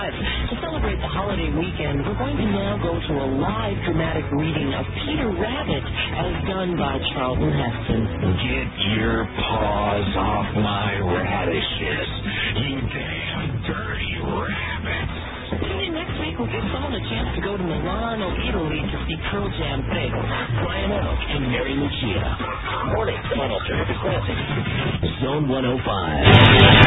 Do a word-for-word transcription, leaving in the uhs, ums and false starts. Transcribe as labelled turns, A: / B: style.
A: five. To celebrate the holiday weekend, we're going to now go to a live dramatic reading of Peter Rabbit, as done by Charlton Heston.
B: Get your paws off my radishes, you damn dirty rabbits.
A: Tune in next week. We'll give someone a chance to go to Milano, Italy to see Pearl Jam Prego, Brian Eno, and Mary Lucia. Mornings on Alternative Classic. Zone one oh five.